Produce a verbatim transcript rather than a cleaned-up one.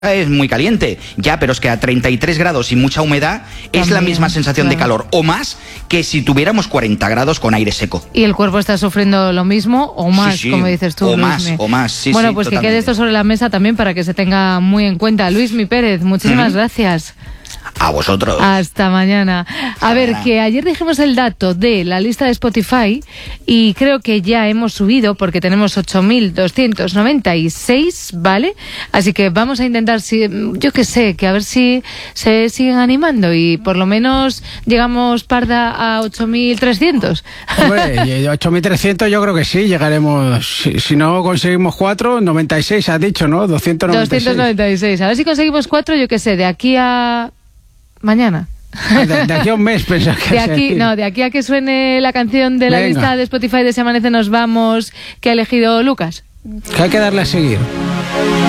es muy caliente, ya, pero es que a treinta y tres grados y mucha humedad También, es la misma sensación claro. de calor, o más que si tuviéramos cuarenta grados con aire seco. ¿Y el cuerpo está sufriendo lo mismo o más, sí, sí, como dices tú, o Luismi? más, o más, sí, Bueno, sí, pues totalmente. que quede esto sobre la mesa también para que se tenga muy en cuenta. Luismi Pérez, muchísimas uh-huh. gracias. A vosotros. Hasta mañana. A ver, que ayer dijimos el dato de la lista de Spotify y creo que ya hemos subido porque tenemos ocho mil doscientos noventa y seis, ¿vale? Así que vamos a intentar, si, yo qué sé, que a ver si se siguen animando y por lo menos llegamos, Parda, a ocho mil trescientos. Bueno, ocho mil trescientos yo creo que sí, llegaremos. Si, si no conseguimos cuatro, noventa y seis has dicho, ¿no? doscientos noventa y seis. doscientos noventa y seis. A ver si conseguimos cuatro, yo qué sé, de aquí a... mañana. Ah, de, de aquí a un mes pensás que de aquí, no, de aquí a que suene la canción de la Venga. lista de Spotify de Se Amanece Nos Vamos que ha elegido Lucas. Que hay que darle a seguir.